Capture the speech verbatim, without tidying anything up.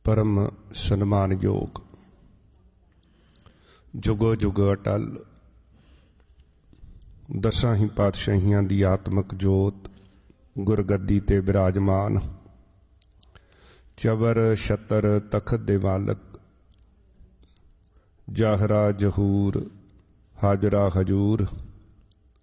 परम सन्मानयोग जुगो जुग अटल दसां ही पातशाहियां दी आत्मक जोत गुरगद्दी ते विराजमान चबर छतर तखत दे मालक जाहरा जहूर हाजरा हजूर